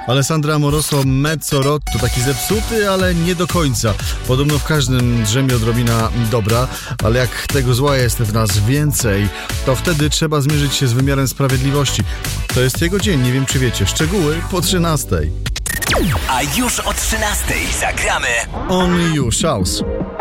Alessandra Amoroso Mezzorot to taki zepsuty, ale nie do końca. Podobno w każdym drzemie odrobina dobra, ale jak tego zła jest w nas więcej, to wtedy trzeba zmierzyć się z wymiarem sprawiedliwości. To jest jego dzień, nie wiem czy wiecie. Szczegóły po 13:00. A już o 13:00 zagramy Only You, Shouse.